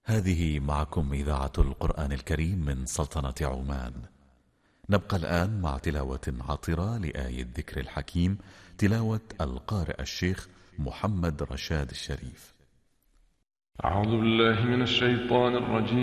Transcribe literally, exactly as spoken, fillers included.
هذه معكم إذاعة القرآن الكريم من سلطنة عمان. نبقى الآن مع تلاوة عطرة لآية الذكر الحكيم، تلاوة القارئ الشيخ محمد رشاد الشريف. أعوذ بالله من الشيطان الرجيم.